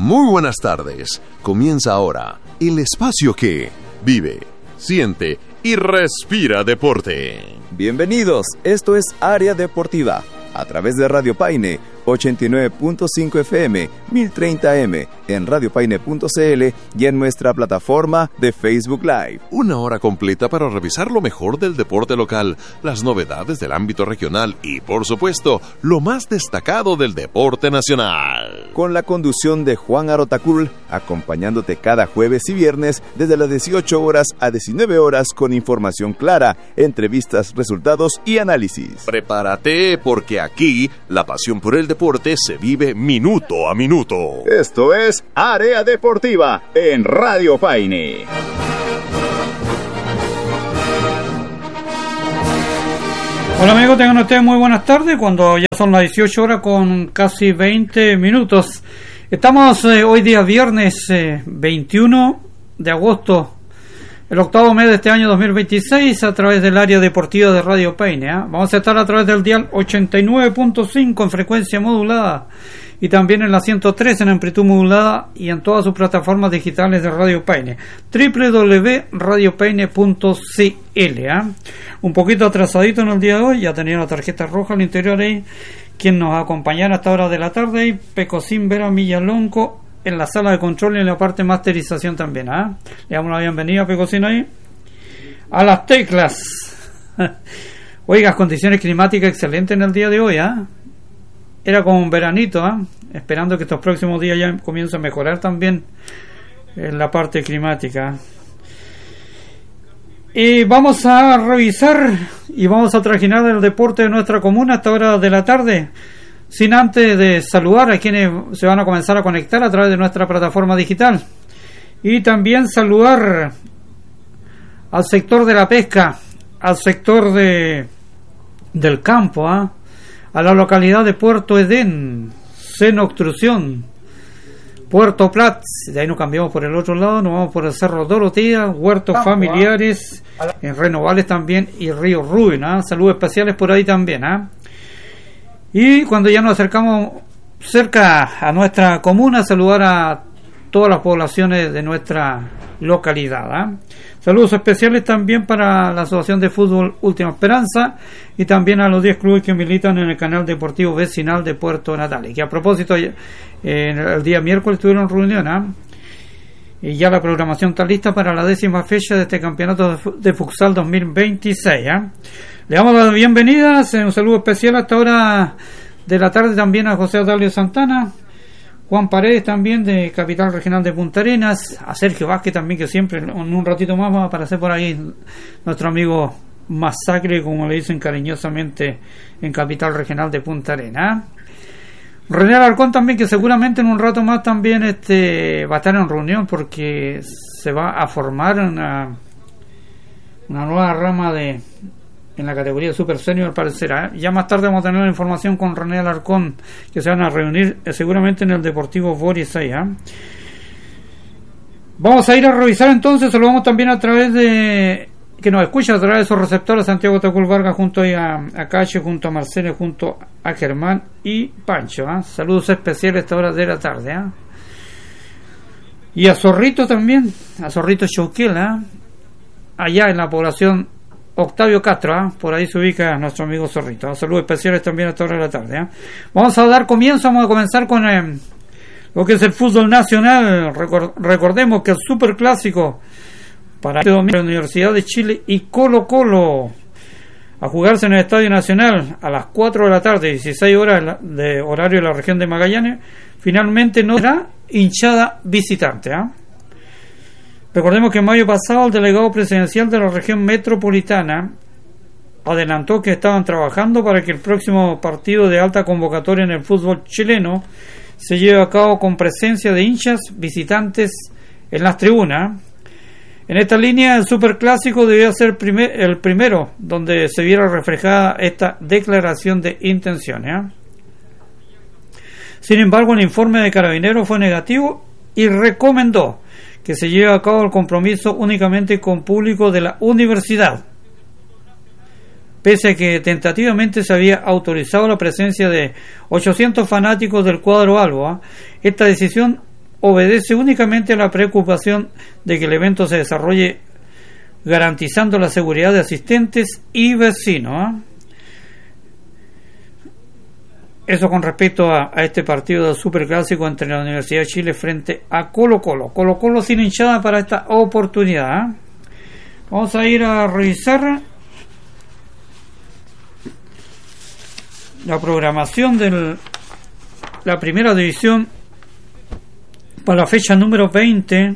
Muy buenas tardes. Comienza ahora el espacio que vive, siente y respira deporte. Bienvenidos, esto es Área Deportiva, a través de Radio Paine, 89.5 FM, 1030M, en radiopaine.cl y en nuestra plataforma de Facebook Live. Una hora completa para revisar lo mejor del deporte local, las novedades del ámbito regional y, por supuesto, lo más destacado del deporte nacional. Con la conducción de Juan Arotacul, acompañándote cada jueves y viernes desde las 18 horas a 19 horas con información clara, entrevistas, resultados y análisis. Prepárate porque aquí la pasión por el deporte se vive minuto a minuto. Esto es Área Deportiva en Radio Paine. Hola amigos, tengan ustedes muy buenas tardes cuando ya son las 18 horas con casi 20 minutos. Estamos hoy día viernes 21 de agosto, el octavo mes de este año 2026 a través del área deportiva de Radio Paine. Vamos a estar a través del dial 89.5 en frecuencia modulada y también en la 103 en amplitud modulada y en todas sus plataformas digitales de Radio Paine, www.radiopaine.cl. Un poquito atrasadito en el día de hoy, ya tenía la tarjeta roja al interior ahí, quien nos acompañará a esta hora de la tarde, y Pecosín Vera Millalonco en la sala de control y en la parte de masterización también. Le damos la bienvenida a Pecosín ahí a las teclas. Oiga, condiciones climáticas excelentes en el día de hoy. Era como un veranito, esperando que estos próximos días ya comience a mejorar también en la parte climática. Y vamos a revisar y vamos a trajinar el deporte de nuestra comuna a esta hora de la tarde, sin antes de saludar a quienes se van a comenzar a conectar a través de nuestra plataforma digital. Y también saludar al sector de la pesca, al sector del campo, a la localidad de Puerto Edén, Seno Obstrucción, Puerto Plat, de ahí nos cambiamos por el otro lado, nos vamos por el Cerro Dorotía, Huertos Familiares, en Renovales también, y Río Rubén. Saludos especiales por ahí también. Y cuando ya nos acercamos cerca a nuestra comuna, saludar a todas las poblaciones de nuestra localidad. Saludos especiales también para la Asociación de Fútbol Última Esperanza y también a los 10 clubes que militan en el canal deportivo vecinal de Puerto Natales, que a propósito el día miércoles tuvieron reunión y ya la programación está lista para la 10ª fecha de este campeonato de futsal 2026. Le damos las bienvenidas, un saludo especial a esta hora de la tarde también a José Adalio Santana, Juan Paredes también de Capital Regional de Punta Arenas, a Sergio Vázquez también, que siempre en un ratito más va a aparecer por ahí nuestro amigo Masacre, como le dicen cariñosamente en Capital Regional de Punta Arenas. René Alarcón también, que seguramente en un rato más también va a estar en reunión porque se va a formar una nueva rama en la categoría de Super Senior, al parecer. Ya más tarde vamos a tener la información con René Alarcón, que se van a reunir seguramente en el Deportivo Boris ahí. Vamos a ir a revisar entonces, saludamos también a través de que nos escucha a través de esos receptores, Santiago Tacul Vargas junto a Cacho, junto a Marcelo, junto a Germán y Pancho. Saludos especiales a esta hora de la tarde. Y a Zorrito también, a Zorrito Chouquel, allá en la población Octavio Castro, por ahí se ubica nuestro amigo Zorrito. Saludos especiales también a esta hora de la tarde. Vamos a dar comienzo, vamos a comenzar con lo que es el fútbol nacional. Recordemos que el superclásico para este domingo, la Universidad de Chile y Colo Colo, a jugarse en el Estadio Nacional a las 4 de la tarde, 16 horas de horario de la región de Magallanes, finalmente no será hinchada visitante. Recordemos que en mayo pasado el delegado presidencial de la región metropolitana adelantó que estaban trabajando para que el próximo partido de alta convocatoria en el fútbol chileno se lleve a cabo con presencia de hinchas visitantes en las tribunas. En esta línea, el superclásico debía ser el primero donde se viera reflejada esta declaración de intenciones. Sin embargo, el informe de Carabineros fue negativo y recomendó que se lleve a cabo el compromiso únicamente con público de la universidad, pese a que tentativamente se había autorizado la presencia de 800 fanáticos del cuadro albo. Esta decisión obedece únicamente a la preocupación de que el evento se desarrolle garantizando la seguridad de asistentes y vecinos. Eso con respecto a este partido superclásico entre la Universidad de Chile frente a Colo-Colo. Colo-Colo sin hinchada para esta oportunidad. Vamos a ir a revisar la programación de la primera división para la fecha número 20,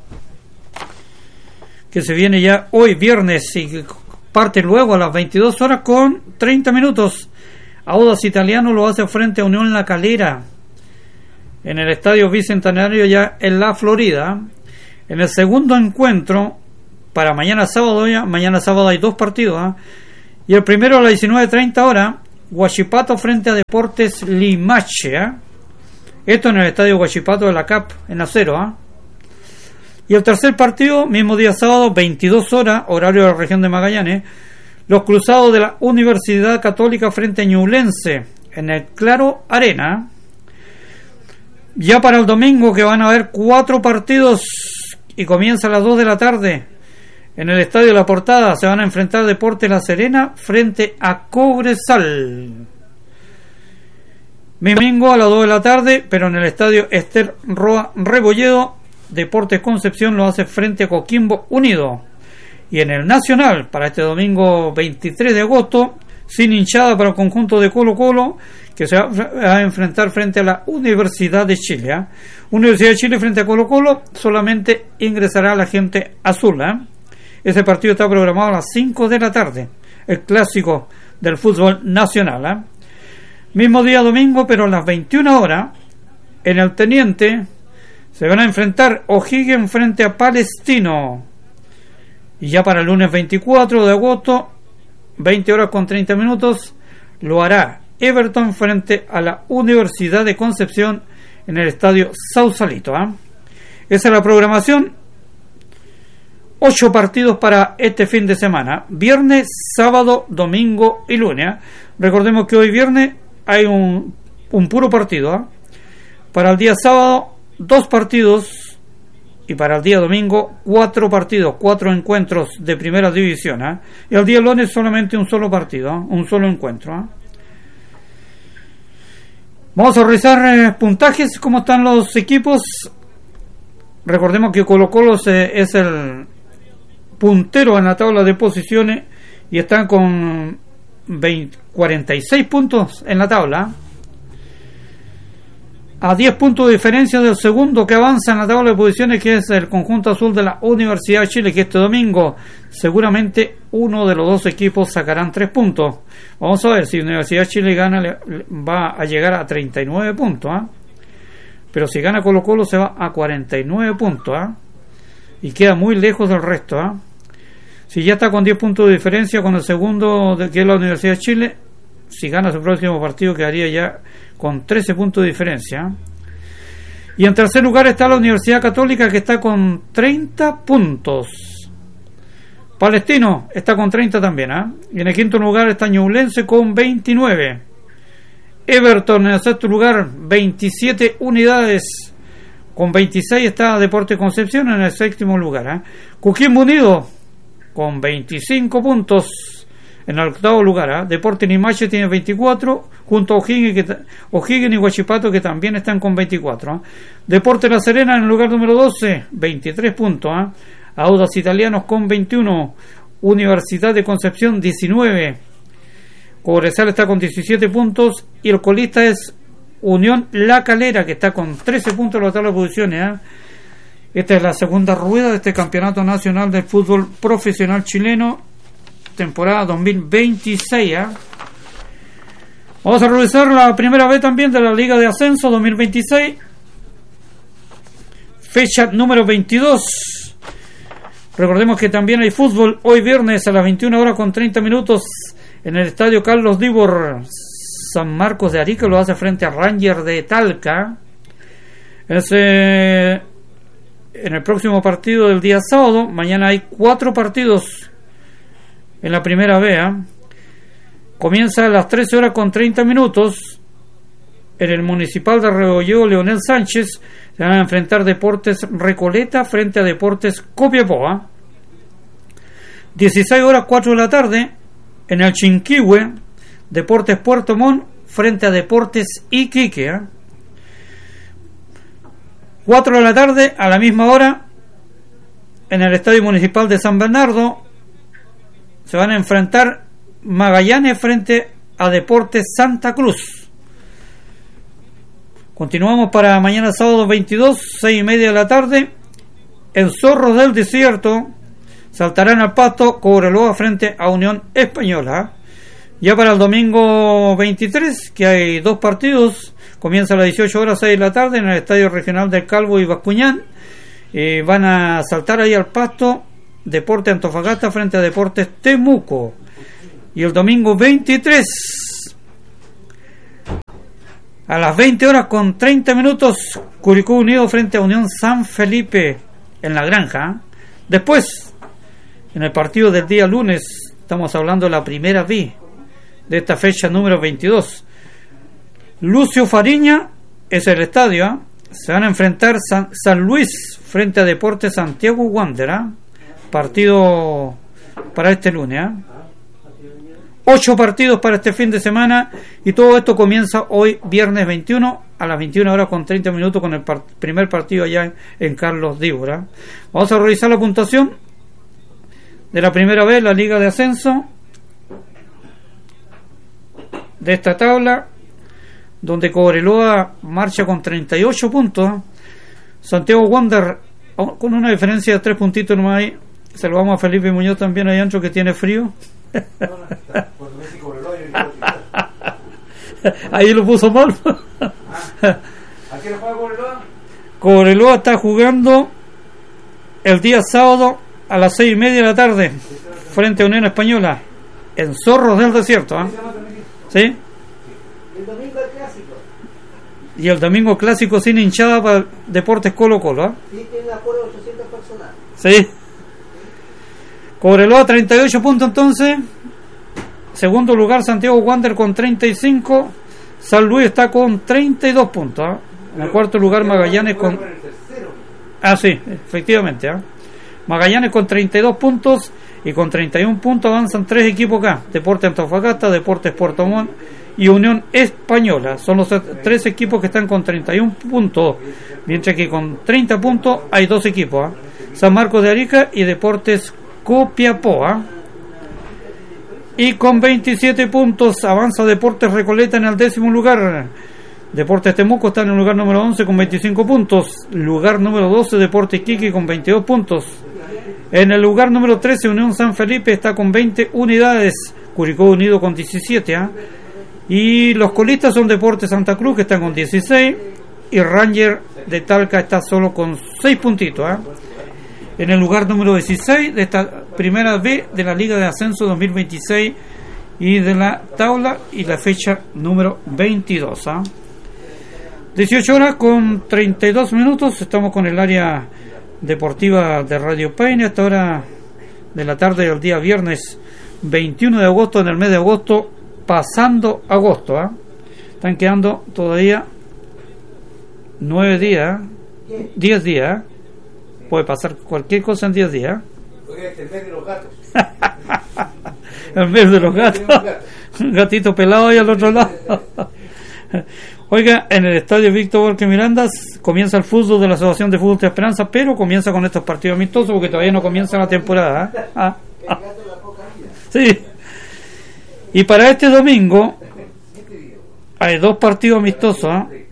que se viene ya hoy viernes y parte luego a las 22 horas con 30 minutos. Audax Italiano lo hace frente a Unión La Calera en el Estadio Bicentenario ya en la Florida. En el segundo encuentro para mañana sábado hay dos partidos, y el primero a las 19:30 horas, Huachipato frente a Deportes Limache, esto en el Estadio Huachipato de la CAP en Acero. Y el tercer partido, mismo día sábado, 22 horas, horario de la región de Magallanes, los Cruzados de la Universidad Católica frente a Ñublense en el Claro Arena. Ya para el domingo, que van a haber 4 partidos y comienza a las 2 de la tarde en el Estadio La Portada, se van a enfrentar Deportes La Serena frente a Cobresal. Domingo a las 2 de la tarde, pero en el Estadio Ester Roa Rebolledo, Deportes Concepción lo hace frente a Coquimbo Unido. Y en el Nacional, para este domingo 23 de agosto, sin hinchada para el conjunto de Colo-Colo, que se va a enfrentar frente a la Universidad de Chile. Universidad de Chile frente a Colo-Colo, solamente ingresará la gente azul. Ese partido está programado a las 5 de la tarde, el clásico del fútbol nacional. Mismo día domingo, pero a las 21 horas, en el Teniente, se van a enfrentar O'Higgins frente a Palestino. Y ya para el lunes 24 de agosto, 20 horas con 30 minutos, lo hará Everton frente a la Universidad de Concepción en el Estadio Sausalito. Esa es la programación. 8 partidos para este fin de semana: viernes, sábado, domingo y lunes. Recordemos que hoy viernes hay un puro partido. Para el día sábado, 2 partidos. Y para el día domingo, 4 partidos, 4 encuentros de primera división. Y el día lunes solamente un solo partido, un solo encuentro. Vamos a revisar puntajes, cómo están los equipos. Recordemos que Colo-Colo es el puntero en la tabla de posiciones y están con 46 puntos en la tabla. A 10 puntos de diferencia del segundo que avanza en la tabla de posiciones, que es el conjunto azul de la Universidad de Chile, que este domingo seguramente uno de los dos equipos sacarán 3 puntos. Vamos a ver si Universidad de Chile gana, va a llegar a 39 puntos. Pero si gana Colo-Colo se va a 49 puntos. Y queda muy lejos del resto. Si ya está con 10 puntos de diferencia con el segundo, que es la Universidad de Chile, si gana su próximo partido quedaría ya con 13 puntos de diferencia. Y en tercer lugar está la Universidad Católica, que está con 30 puntos. Palestino está con 30 también. Y en el quinto lugar está Ñublense con 29. Everton en el sexto lugar, 27 unidades. Con 26 está Deportes Concepción en el séptimo lugar. Coquimbo Unido con 25 puntos. En el octavo lugar, Deportes Limache tiene 24, junto a O'Higgins y Huachipato, que también están con 24. Deportes La Serena en el lugar número 12, 23 puntos. Audax Italianos con 21, Universidad de Concepción 19, Cobresal está con 17 puntos y el colista es Unión La Calera, que está con 13 puntos en la tabla de posiciones. Esta es la segunda rueda de este campeonato nacional del fútbol profesional chileno, temporada 2026. Vamos a revisar la primera vez también de la Liga de Ascenso 2026, fecha número 22. Recordemos que también hay fútbol hoy viernes a las 21 horas con 30 minutos en el Estadio Carlos Dibor. San Marcos de Arica lo hace frente a Rangers de Talca. En el próximo partido del día sábado, mañana hay 4 partidos en la primera B. Comienza a las 13 horas con 30 minutos en el Municipal de Rebolledo Leonel Sánchez se van a enfrentar Deportes Recoleta frente a Deportes Copiapó. 16 horas 4 de la tarde en el Chinquihue, Deportes Puerto Montt frente a Deportes Iquique. 4 de la tarde a la misma hora en el Estadio Municipal de San Bernardo se van a enfrentar Magallanes frente a Deportes Santa Cruz. Continuamos para mañana sábado 22, 6:30 de la tarde. En Zorros del Desierto saltarán al pasto Cobreloa frente a Unión Española. Ya para el domingo 23, que hay 2 partidos, comienza a las 18 horas 6 de la tarde en el Estadio Regional del Calvo y Bascuñán. Van a saltar ahí al pasto Deportes Antofagasta frente a Deportes Temuco. Y el domingo 23 a las 20 horas con 30 minutos Curicó Unido frente a Unión San Felipe en La Granja. Después, en el partido del día lunes, estamos hablando de la primera B de esta fecha número 22, Lucio Fariña es el estadio. Se van a enfrentar San Luis frente a Deportes Santiago Wanderer. Partido para este lunes. 8 partidos para este fin de semana. Y todo esto comienza hoy, viernes 21, a las 21 horas con 30 minutos, con el primer partido allá en Carlos Díbora. Vamos a revisar la puntuación de la primera vez, la Liga de Ascenso de esta tabla, donde Cobreloa marcha con 38 puntos. Santiago Wanderer con una diferencia de 3 puntitos nomás ahí. Saludamos a Felipe Muñoz también ahí adentro, que tiene frío. Ahí lo puso mal. ¿A qué lo juega Cobreloa? Cobreloa está jugando el día sábado a las 6:30 de la tarde frente a Unión Española en Zorros del Desierto. ¿Sí? El domingo el clásico. Y el domingo clásico sin hinchada para Deportes Colo Colo. Sí, tiene aforo de 800 personas. Sí. Cobreloa 38 puntos entonces. Segundo lugar Santiago Wanderer con 35. San Luis está con 32 puntos. En el cuarto lugar Magallanes con... sí, efectivamente. Magallanes con 32 puntos. Y con 31 puntos avanzan 3 equipos acá: Deportes Antofagasta, Deportes Puerto Montt y Unión Española. Son los 3 equipos que están con 31 puntos, mientras que con 30 puntos hay 2 equipos: San Marcos de Arica y Deportes Copiapó. Y con 27 puntos avanza Deportes Recoleta en el 10º lugar. Deportes Temuco está en el lugar número 11 con 25 puntos. Lugar número 12 Deportes Iquique con 22 puntos. En el lugar número 13 Unión San Felipe está con 20 unidades. Curicó Unido con 17. Y los colistas son Deportes Santa Cruz, que están con 16. Y Ranger de Talca está solo con 6 puntitos. En el lugar número 16 de esta primera B de la Liga de Ascenso 2026 y de la tabla, y la fecha número 22. 18 horas con 32 minutos. Estamos con el área deportiva de Radio Paine a esta hora de la tarde del día viernes 21 de agosto, en el mes de agosto, pasando agosto. Están quedando todavía 9 días, 10 días. Puede pasar cualquier cosa en 10 días. El mes de los gatos. El mes de los gatos. Un gatito pelado ahí al otro lado. Oiga, en el estadio Víctor Borque Mirandas comienza el fútbol de la Asociación de Fútbol de Esperanza, pero comienza con estos partidos amistosos porque todavía no comienza la temporada. Sí. Y para este domingo hay 2 partidos amistosos.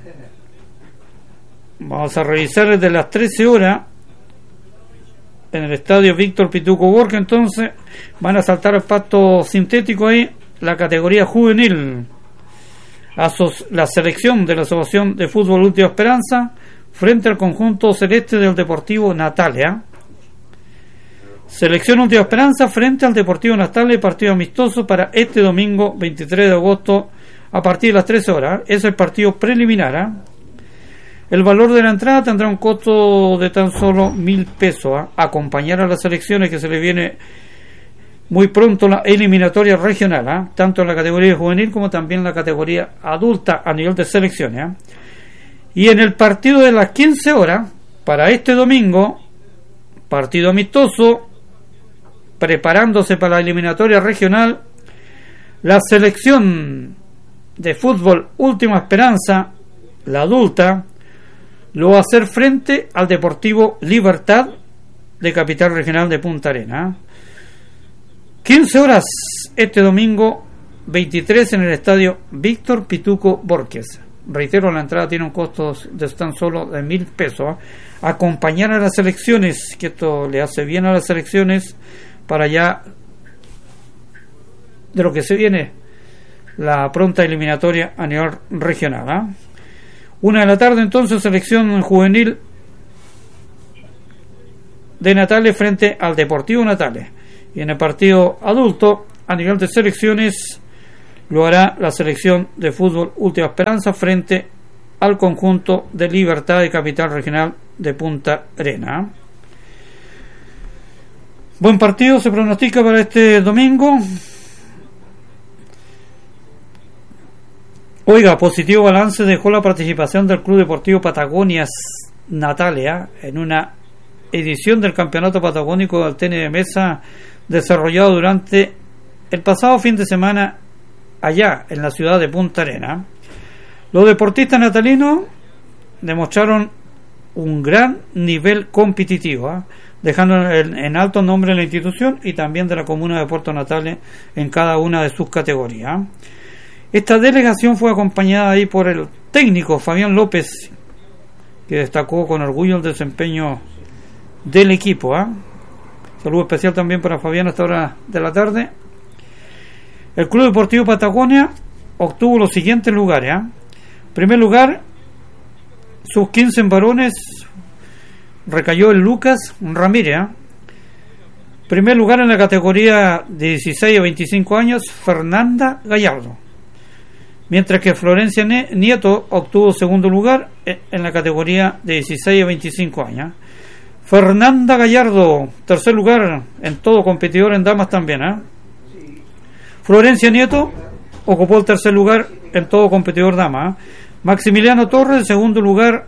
Vamos a revisar desde las 13 horas en el estadio Víctor Pituco Borque. Entonces van a saltar el pasto sintético ahí la categoría juvenil. La selección de la Asociación de Fútbol Última Esperanza frente al conjunto celeste del Deportivo Natalia. Selección Última Esperanza frente al Deportivo Natalia, partido amistoso para este domingo 23 de agosto a partir de las 13 horas. Es el partido preliminar. El valor de la entrada tendrá un costo de tan solo 1.000 pesos. Acompañar a las selecciones que se le viene muy pronto la eliminatoria regional, tanto en la categoría juvenil como también en la categoría adulta a nivel de selecciones. Y en el partido de las 15 horas, para este domingo, partido amistoso, preparándose para la eliminatoria regional, la selección de fútbol Última Esperanza, la adulta, lo va a hacer frente al Deportivo Libertad de Capital Regional de Punta Arenas. 15 horas este domingo 23 en el estadio Víctor Pituco Borges. Reitero, la entrada tiene un costo de tan solo de 1.000 pesos. Acompañar a las selecciones, que esto le hace bien a las selecciones para ya de lo que se viene la pronta eliminatoria a nivel regional. 1 de la tarde entonces, selección juvenil de Natales frente al Deportivo Natales. Y en el partido adulto a nivel de selecciones lo hará la selección de fútbol Última Esperanza frente al conjunto de Libertad de Capital Regional de Punta Arenas. Buen partido se pronostica para este domingo. Oiga, positivo balance dejó la participación del Club Deportivo Patagonias Natales en una edición del Campeonato Patagónico del Tenis de Mesa desarrollado durante el pasado fin de semana allá en la ciudad de Punta Arenas. Los deportistas natalinos demostraron un gran nivel competitivo, dejando en alto nombre de la institución y también de la comuna de Puerto Natales en cada una de sus categorías. Esta delegación fue acompañada ahí por el técnico Fabián López, que destacó con orgullo el desempeño del equipo. Saludo especial también para Fabián a esta hora de la tarde. El Club Deportivo Patagonia obtuvo los siguientes lugares. Primer lugar, sus 15 varones recayó el Lucas Ramírez. Primer lugar en la categoría de 16 a 25 años, Fernanda Gallardo. Mientras que Florencia Nieto obtuvo segundo lugar en la categoría de 16 a 25 años. Fernanda Gallardo, tercer lugar en todo competidor en damas también. Florencia Nieto ocupó el tercer lugar en todo competidor dama. Maximiliano Torres, segundo lugar,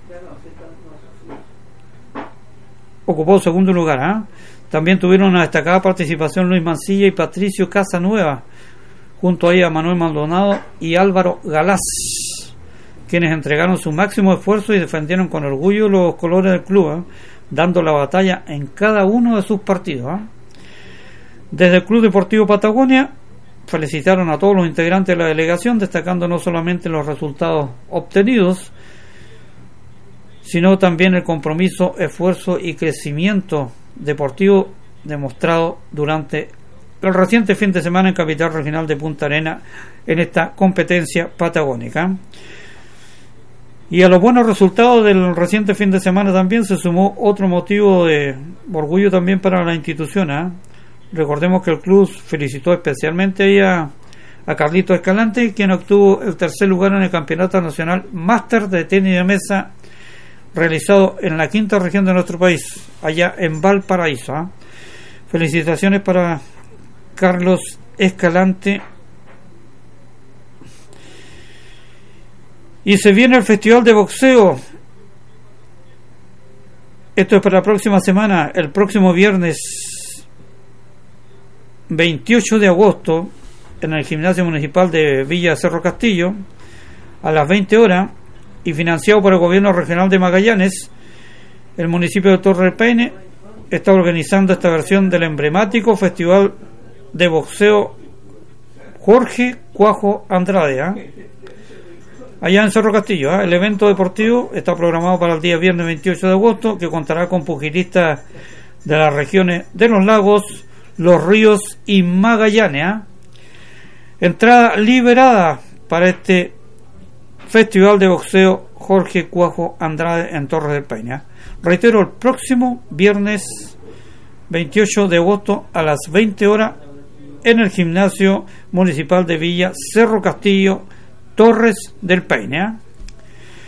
ocupó el segundo lugar. También tuvieron una destacada participación Luis Mancilla y Patricio Casanueva, junto ahí a Manuel Maldonado y Álvaro Galás, quienes entregaron su máximo esfuerzo y defendieron con orgullo los colores del club, dando la batalla en cada uno de sus partidos. Desde el Club Deportivo Patagonia felicitaron a todos los integrantes de la delegación, destacando no solamente los resultados obtenidos, sino también el compromiso, esfuerzo y crecimiento deportivo demostrado durante el reciente fin de semana en Capital Regional de Punta Arenas en esta competencia patagónica. Y a los buenos resultados del reciente fin de semana también se sumó otro motivo de orgullo también para la institución. Recordemos que el club felicitó especialmente ahí a Carlito Escalante, quien obtuvo el tercer lugar en el Campeonato Nacional Máster de Tenis de Mesa realizado en la quinta región de nuestro país, allá en Valparaíso. Felicitaciones para Carlos Escalante. Y se viene el Festival de Boxeo. Esto es para la próxima semana, el próximo viernes 28 de agosto, en el Gimnasio Municipal de Villa Cerro Castillo, a las 20 horas, y financiado por el Gobierno Regional de Magallanes. El municipio de Torre del Paine está organizando esta versión del emblemático Festival de Boxeo Jorge Cuajo Andrade, allá en Cerro Castillo. El evento deportivo está programado para el día viernes 28 de agosto, que contará con pugilistas de las regiones de Los Lagos, Los Ríos y Magallanes. Entrada liberada para este Festival de Boxeo Jorge Cuajo Andrade en Torres del Paine. Reitero, el próximo viernes 28 de agosto a las 20 horas en el Gimnasio Municipal de Villa Cerro Castillo, Torres del Paine.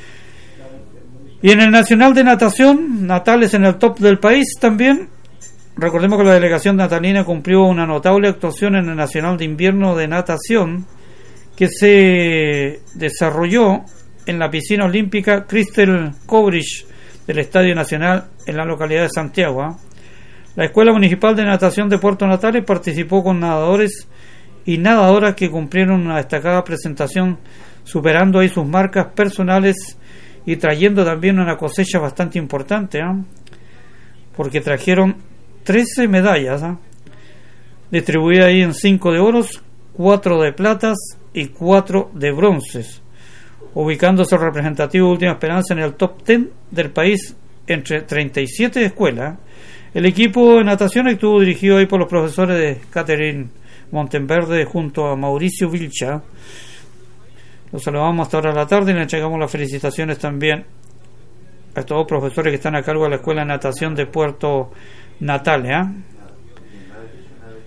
Y en el Nacional de Natación, Natales en el top del país también, recordemos que la delegación natalina cumplió una notable actuación en el Nacional de Invierno de Natación que se desarrolló en la piscina olímpica Crystal Coverage del Estadio Nacional en la localidad de Santiago. La Escuela Municipal de Natación de Puerto Natales participó con nadadores y nadadoras que cumplieron una destacada presentación, superando ahí sus marcas personales y trayendo también una cosecha bastante importante, porque trajeron 13 medallas, distribuidas ahí en 5 de oros, 4 de platas y 4 de bronces, ubicándose el representativo Última Esperanza en el top 10 del país entre 37 escuelas. El equipo de natación estuvo dirigido ahí por los profesores de Catherine Monteverde junto a Mauricio Vilcha. Los saludamos hasta ahora de la tarde y le entregamos las felicitaciones también a estos dos profesores que están a cargo de la Escuela de Natación de Puerto Natales.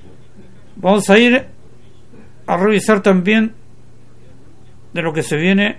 Vamos a ir a revisar también de lo que se viene